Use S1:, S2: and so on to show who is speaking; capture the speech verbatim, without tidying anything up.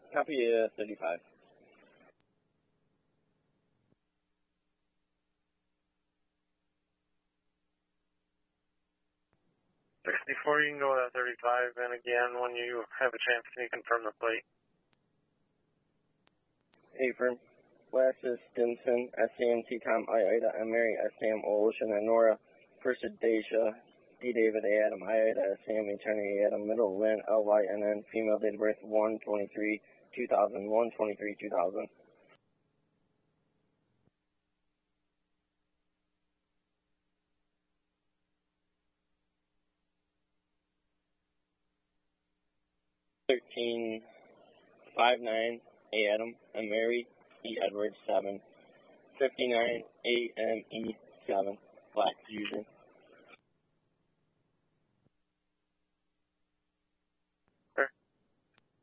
S1: Copy uh, thirty-five.
S2: sixty-four, you can go to thirty-five, and again, when you have a chance, can you confirm the plate?
S1: Affirm. Last is Stinson, S A M T Tom, I, Ida, M, Mary, S A M, O, Ocean, and Nora. First is Deja, D, David, A, Adam, I, Ida, S A M, Eternity, Adam, Middle, Lynn, L, Y, N, N, female, date of birth, one twenty-three two thousand, one twenty-three two thousand. thirteen five nine, A, Adam, M, Mary, E, Edward, seven. fifty-nine, A, M, E, seven. Black Fusion.